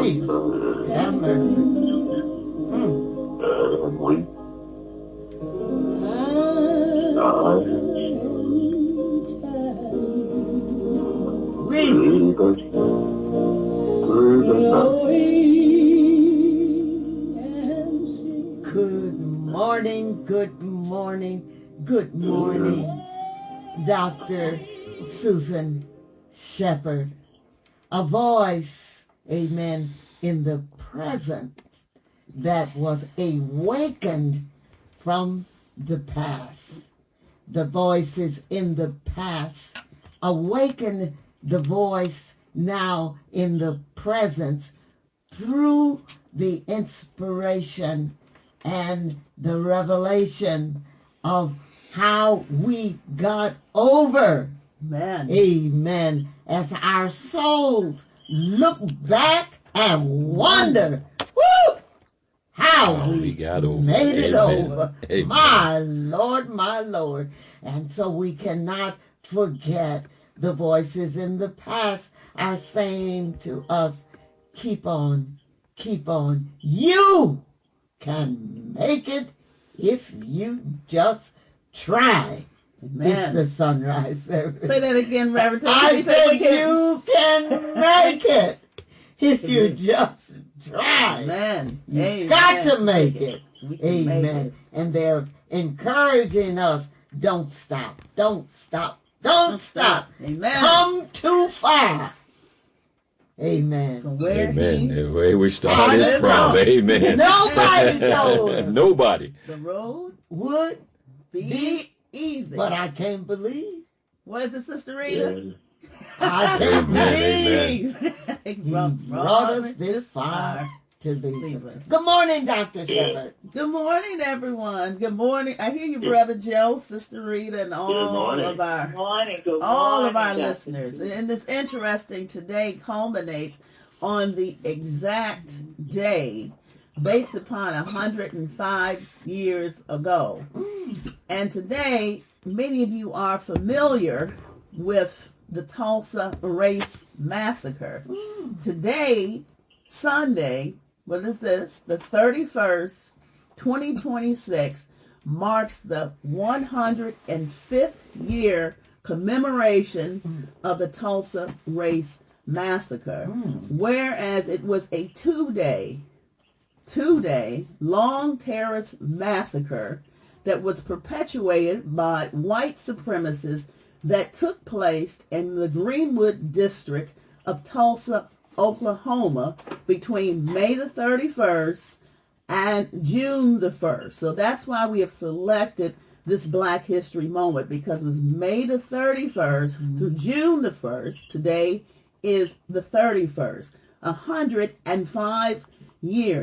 Jesus, have mercy. Good morning, good morning, good morning, Dr. Susan Shepherd. A voice, amen, in the present that was awakened from the past. The voices in the past awaken the voice now in the present through the inspiration and the revelation of how we got over. Amen. Amen. As our souls look back and wonder, woo, how we got over. made it Amen. over. Amen. My Lord, my Lord. And so we cannot forget the voices in the past are saying to us, keep on, keep on. You can make it if you just try. Amen. It's the sunrise service. Say that again, Reverend. I said you can make it if you just try. Amen. You Amen. got to make it. We can make Amen. it. And they're encouraging us, don't stop, don't stop, don't stop. Amen. Come too far. Amen. From where Amen. he Where we started from. Amen. Nobody told us Nobody. the road would be easy. but I can't believe. What is it, Sister Rita? I can't Amen. believe He he brought us this far to leave us. us. Good morning, Dr. Shepherd. Good morning, everyone. Good morning. I hear you, Brother Joe, Sister Rita, and all of our listeners. And it's interesting. Today culminates on the exact day based upon 105 years ago. And today, many of you are familiar with the Tulsa Race Massacre. Today, Sunday, what is this? The 31st, 2026, marks the 105th year commemoration of the Tulsa Race Massacre, whereas it was a two-day long terrorist massacre that was perpetuated by white supremacists that took place in the Greenwood district of Tulsa, Oklahoma, between May the 31st and June the 1st. So that's why we have selected this Black History moment, because it was May the 31st through June the 1st. Today is the 31st. 105 years.